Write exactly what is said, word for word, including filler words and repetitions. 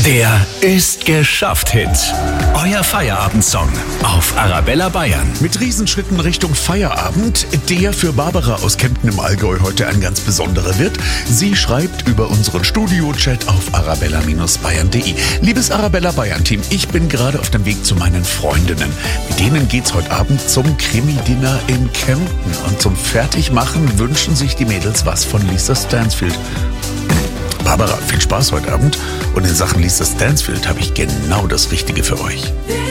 Der ist geschafft Hit. Euer Feierabendsong auf Arabella Bayern. Mit Riesenschritten Richtung Feierabend, der für Barbara aus Kempten im Allgäu heute ein ganz besonderer wird. Sie schreibt über unseren Studio-Chat auf arabella bayern punkt de. Liebes Arabella Bayern-Team, ich bin gerade auf dem Weg zu meinen Freundinnen. Mit denen geht's heute Abend zum Krimi-Dinner in Kempten. Und zum Fertigmachen wünschen sich die Mädels was von Lisa Stansfield. Barbara, viel Spaß heute Abend. Und in Sachen Lisa Stansfield habe ich genau das Richtige für euch.